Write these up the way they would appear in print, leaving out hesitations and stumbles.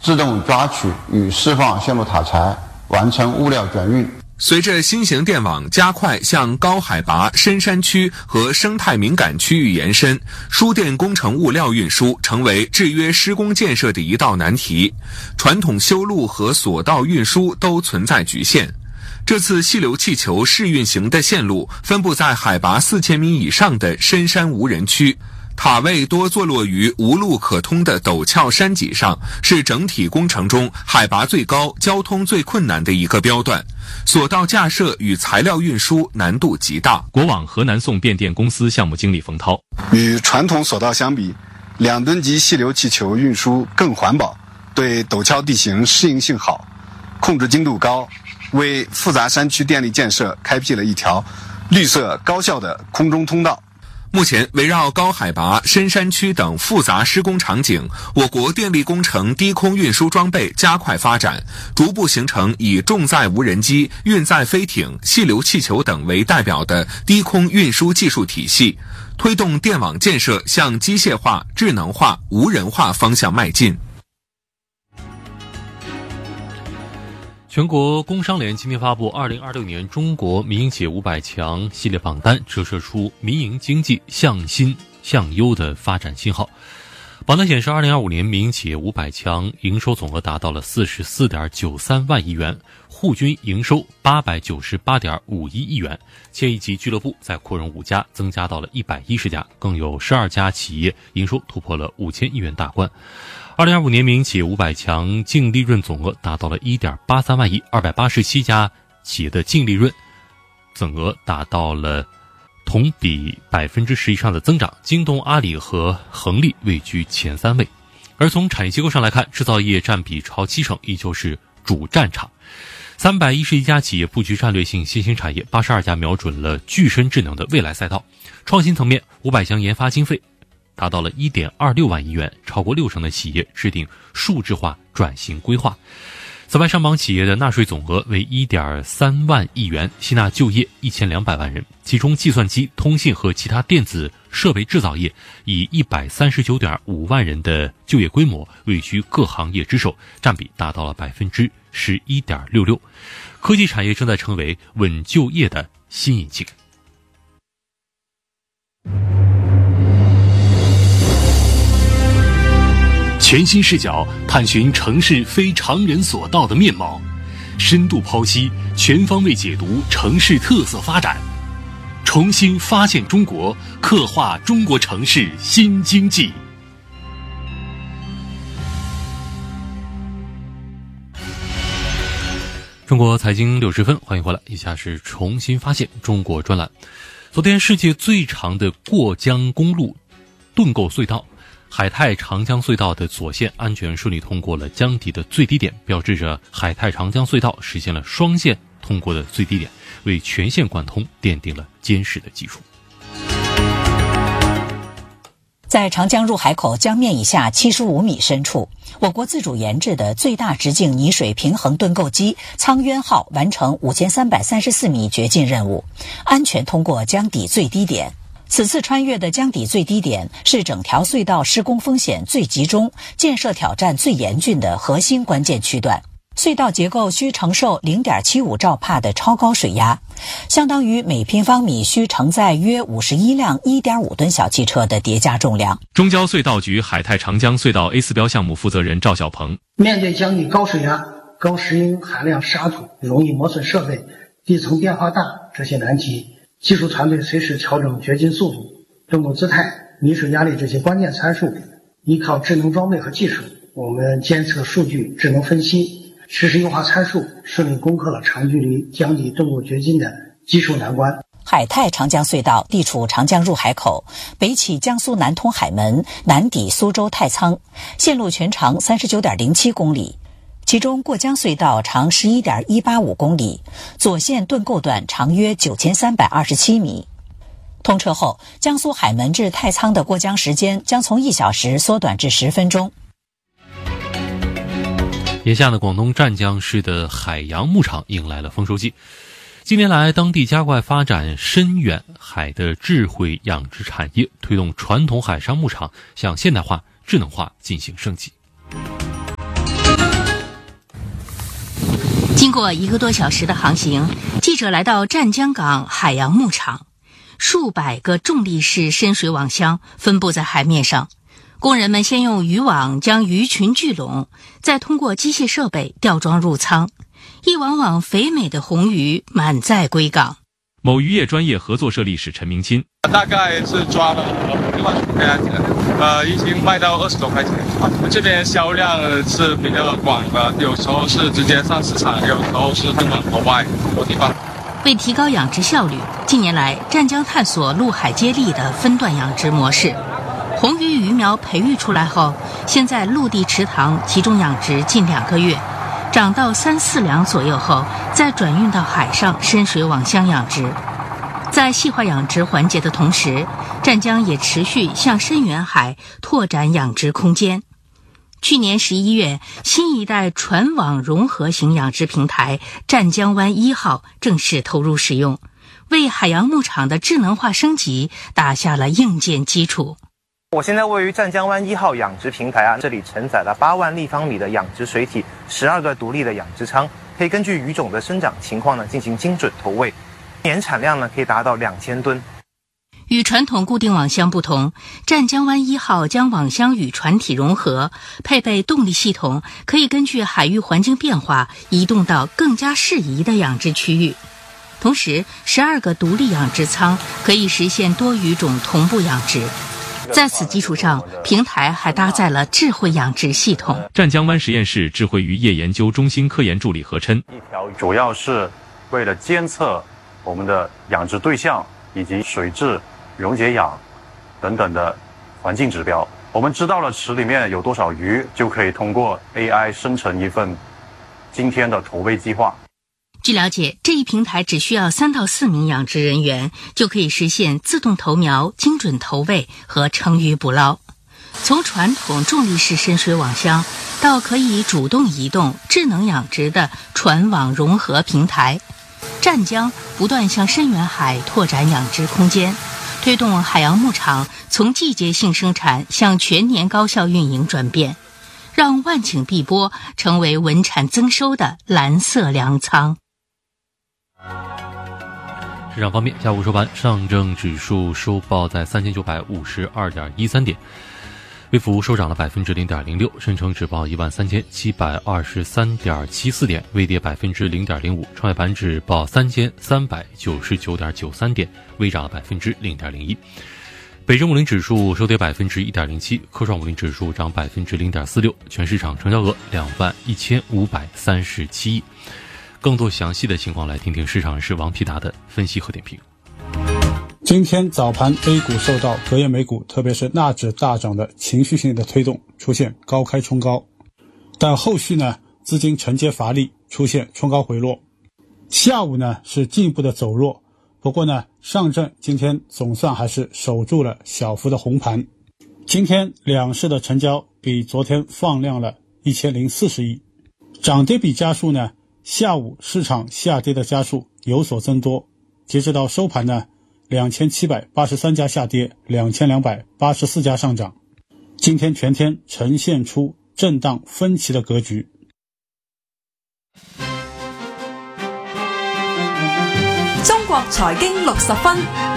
自动抓取与释放线路塔材，完成物料转运。 随着新型电网加快向高海拔深山区和生态敏感区域延伸，输电工程物料运输成为制约施工建设的一道难题。传统修路和索道运输都存在局限。这次细流气球试运行的线路分布在海拔4000米以上的深山无人区，塔位多坐落于无路可通的陡峭山脊上，是整体工程中海拔最高、交通最困难的一个标段。索道架设与材料运输难度极大。 国网河南颂变电公司项目经理冯涛： 与传统索道相比，2吨级细流气球运输更环保，对陡峭地形适应性好，控制精度高，为复杂山区电力建设开辟了一条绿色高效的空中通道。 目前，围绕高海拔、深山区等复杂施工场景，我国电力工程低空运输装备加快发展，逐步形成以重载无人机、运载飞艇、细流气球等为代表的低空运输技术体系，推动电网建设向机械化、智能化、无人化方向迈进。 全国工商联今天发布2026年中国民营企业500强系列榜单，折射出民营经济向新向优的发展信号。榜单显示，2025年民营企业500强营收总额达到了 44.93 万亿元，户均营收 898.51 亿元。千亿级俱乐部在扩容5家，增加到了110家，更有12家企业营收突破了5000亿元大关。2025年民营企业500强净利润总额达到了 1.83 万亿，287家企业的净利润总额达到了同比 10% 以上的增长，京东、阿里和恒利位居前3位。而从产业结构上来看，制造业占比超70%，依旧是主战场。311家企业布局战略性新兴产业，82家瞄准了具身智能的未来赛道。创新层面，500强研发经费达到了 1.26 万亿元，超过60%的企业制定数字化转型规划。此外，上榜企业的纳税总额为 1.3 万亿元，吸纳就业1200万人，其中计算机、通信和其他电子设备制造业以 139.5 万人的就业规模位居各行业之首，占比达到了 11.66%。科技产业正在成为稳就业的新引擎。 全新视角探寻城市非常人所到的面貌，深度剖析，全方位解读城市特色发展，重新发现中国，刻画中国城市新经济。 中国财经60分，欢迎回来，以下是重新发现中国专栏。昨天，世界最长的过江公路盾构隧道海泰长江隧道的左线安全顺利通过了江底的最低点，标志着海泰长江隧道实现了双线通过的最低点，为全线贯通奠定了坚实的基础。 在长江入海口江面以下75米深处，我国自主研制的最大直径泥水平衡盾构机苍渊号完成5334米掘进任务，安全通过江底最低点。此次穿越的江底最低点是整条隧道施工风险最集中、建设挑战最严峻的核心关键区段。隧道结构需承受 0.75 兆帕的超高水压，相当于每平方米需承载约51辆 1.5 吨小汽车的叠加重量。 中交隧道局海泰长江隧道 A4 标项目负责人赵小鹏： 面对江底高水压、高石英含量沙土、容易磨损设备、地层变化大这些难题，技术团队随时调整掘进速度、盾构姿态、泥水压力这些关键参数，依靠智能装备和技术，我们监测数据、智能分析，实时优化参数，顺利攻克了长距离江底盾构掘进的技术难关。 海泰长江隧道地处长江入海口，北起江苏南通海门，南抵苏州太仓，线路全长 39.07 公里。其中过江隧道长 11.185 公里，左线盾构段长约9327米。通车后，江苏海门至太仓的过江时间将从1小时缩短至10分钟。 眼下呢，广东湛江市的海洋牧场迎来了丰收季。近年来，当地加快发展深远海的智慧养殖产业，推动传统海上牧场向现代化、智能化进行升级。 经过1个多小时的航行，记者来到湛江港海洋牧场，数百个重力式深水网箱分布在海面上。工人们先用渔网将鱼群聚拢，再通过机械设备吊装入舱，一网网肥美的红鱼满载归港。 某渔业专业合作社理事陈明金， 大概是抓了6万多个样子，已经卖到20多块钱。这边销量是比较广的，有时候是直接上市场，有时候是分往国外很多地方。 为提高养殖效率，近年来湛江探索陆海接力的分段养殖模式。红鱼鱼苗培育出来后，先在陆地池塘集中养殖近2个月，长到3、4两左右后，再转运到海上深水网箱养殖。在细化养殖环节的同时，湛江也持续向深远海拓展养殖空间。去年11月，新一代船网融合型养殖平台湛江湾1号正式投入使用，为海洋牧场的智能化升级打下了硬件基础。 我现在位于湛江湾1号养殖平台这里承载了8万立方米的养殖水体，12个独立的养殖舱，可以根据鱼种的生长情况进行精准投喂，年产量可以达到2000吨。 与传统固定网箱不同，湛江湾1号将网箱与船体融合，配备动力系统，可以根据海域环境变化移动到更加适宜的养殖区域。同时，12个独立养殖舱可以实现多鱼种同步养殖。在此基础上，平台还搭载了智慧养殖系统。 湛江湾实验室智慧渔业研究中心科研助理何琛， 主要是为了监测我们的养殖对象以及水质、溶解氧等等的环境指标。我们知道了池里面有多少鱼，就可以通过 AI 生成一份今天的投喂计划。 据了解，这一平台只需要3到4名养殖人员，就可以实现自动投苗、精准投喂和成鱼捕捞。从传统重力式深水网箱到可以主动移动、智能养殖的船网融合平台，湛江不断向深远海拓展养殖空间，推动海洋牧场从季节性生产向全年高效运营转变，让万顷碧波成为稳产增收的蓝色粮仓。 市场方面，下午收盘，上证指数收报在3952.13点，微幅收涨了0.06%，深成指报13723.74点，微跌0.05%，创业板指报3399.93点，微涨了0.01%。北证50指数收跌1.07%，科创50指数涨0.46%，全市场成交额21537亿。更多详细的情况，来听听市场人士王皮达的分析和点评。 今天早盘 A 股受到隔夜美股特别是纳指大涨的情绪性的推动，出现高开冲高，但后续呢资金承接乏力，出现冲高回落。下午呢是进一步的走弱，不过呢上证今天总算还是守住了小幅的红盘。今天两市的成交比昨天放量了1040亿，涨跌比家数呢，下午市场下跌的家数有所增多，截止到收盘呢2783家下跌，2284家上涨。今天全天呈现出震荡分歧的格局。 中國財經60分。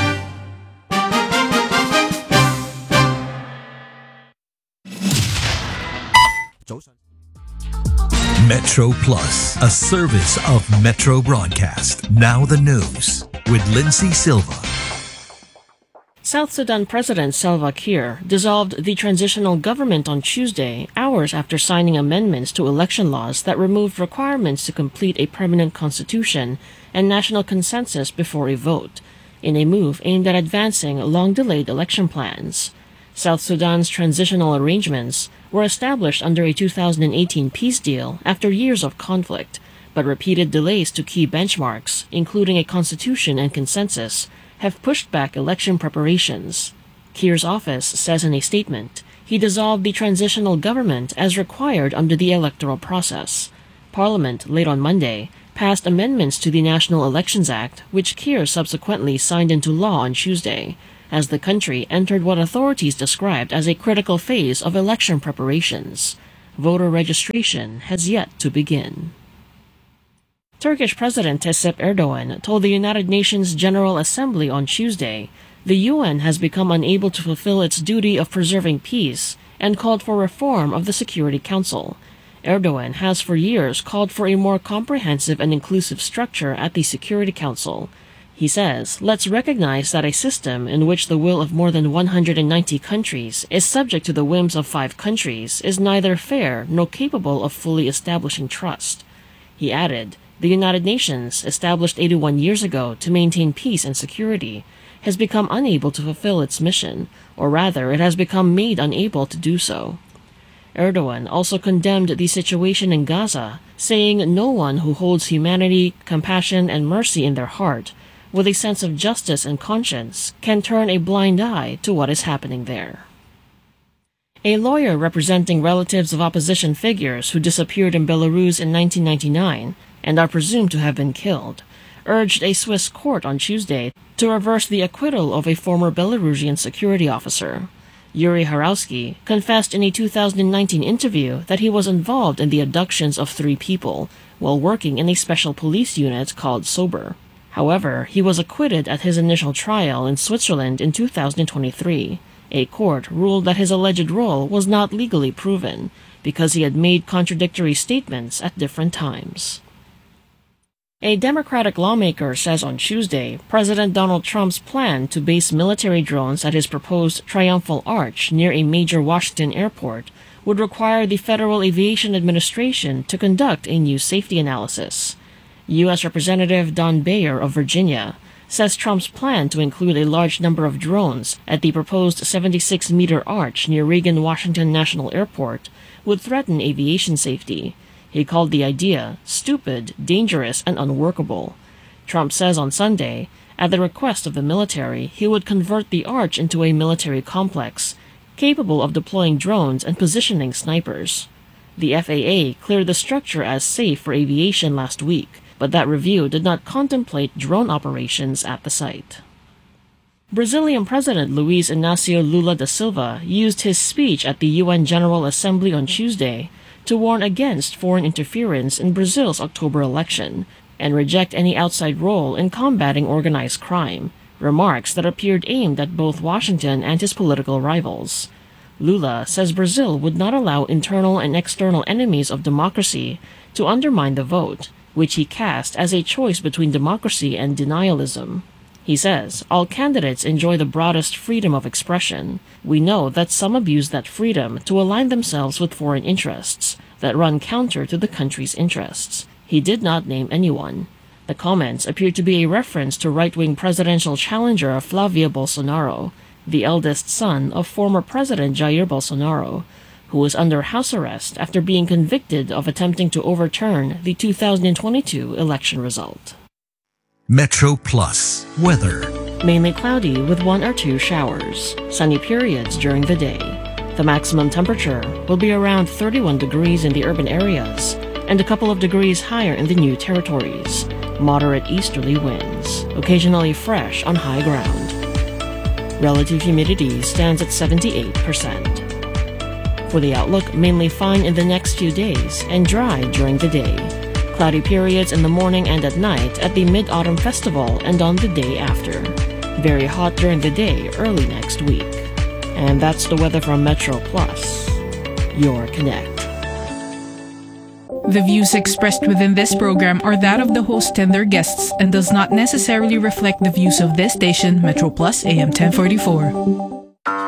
Metro Plus, a service of Metro Broadcast. Now the news with Lindsay Silva. South Sudan President Salva Kiir dissolved the transitional government on Tuesday, hours after signing amendments to election laws that removed requirements to complete a permanent constitution and national consensus before a vote, in a move aimed at advancing long-delayed election plans. South Sudan's transitional arrangements were established under a 2018 peace deal after years of conflict, but repeated delays to key benchmarks, including a constitution and consensus, have pushed back election preparations. Kiir's office says in a statement, he dissolved the transitional government as required under the electoral process. Parliament, late on Monday, passed amendments to the National Elections Act, which Kiir subsequently signed into law on Tuesday, as the country entered what authorities described as a critical phase of election preparations. Voter registration has yet to begin. Turkish President Recep Erdogan told the United Nations General Assembly on Tuesday the UN has become unable to fulfill its duty of preserving peace and called for reform of the Security Council. Erdogan has for years called for a more comprehensive and inclusive structure at the Security Council. He says, "Let's recognize that a system in which the will of more than 190 countries is subject to the whims of 5 countries is neither fair nor capable of fully establishing trust." He added, "The United Nations, established 81 years ago to maintain peace and security, has become unable to fulfill its mission, or rather it has become made unable to do so." Erdogan also condemned the situation in Gaza, saying no one who holds humanity, compassion, and mercy in their heart, with a sense of justice and conscience, can turn a blind eye to what is happening there. A lawyer representing relatives of opposition figures who disappeared in Belarus in 1999 and are presumed to have been killed urged a Swiss court on Tuesday to reverse the acquittal of a former Belarusian security officer. Yuri Harowski confessed in a 2019 interview that he was involved in the abductions of 3 people while working in a special police unit called SOBER. However, he was acquitted at his initial trial in Switzerland in 2023. A court ruled that his alleged role was not legally proven because he had made contradictory statements at different times. A Democratic lawmaker says on Tuesday President Donald Trump's plan to base military drones at his proposed Triumphal Arch near a major Washington airport would require the Federal Aviation Administration to conduct a new safety analysis. U.S. Representative Don Bayer of Virginia says Trump's plan to include a large number of drones at the proposed 76-meter arch near Reagan-Washington National Airport would threaten aviation safety. He called the idea stupid, dangerous, and unworkable. Trump says on Sunday, at the request of the military, he would convert the arch into a military complex, capable of deploying drones and positioning snipers. The FAA cleared the structure as safe for aviation last week, but that review did not contemplate drone operations at the site. Brazilian President Luiz Inácio Lula da Silva used his speech at the UN General Assembly on Tuesday to warn against foreign interference in Brazil's October election and reject any outside role in combating organized crime, remarks that appeared aimed at both Washington and his political rivals. Lula says Brazil would not allow internal and external enemies of democracy to undermine the vote, which he cast as a choice between democracy and denialism. He says, "All candidates enjoy the broadest freedom of expression. We know that some abuse that freedom to align themselves with foreign interests that run counter to the country's interests." He did not name anyone. The comments appear to be a reference to right-wing presidential challenger Flavia Bolsonaro, the eldest son of former President Jair Bolsonaro, who was under house arrest after being convicted of attempting to overturn the 2022 election result. Metro Plus weather. Mainly cloudy with 1 or 2 showers. Sunny periods during the day. The maximum temperature will be around 31 degrees in the urban areas and a couple of degrees higher in the new territories. Moderate easterly winds, occasionally fresh on high ground. Relative humidity stands at 78%. For the outlook, mainly fine in the next few days and dry during the day. Cloudy periods in the morning and at night at the Mid-Autumn Festival and on the day after. Very hot during the day early next week. And that's the weather from Metro Plus, your Connect. The views expressed within this program are that of the host and their guests and does not necessarily reflect the views of this station, Metro Plus AM 1044.